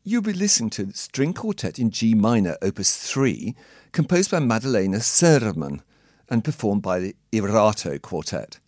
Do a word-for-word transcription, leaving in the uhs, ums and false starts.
You'll be listening to the String Quartet in G minor, Opus three, composed by Madalena Serman and performed by the Irato Quartet.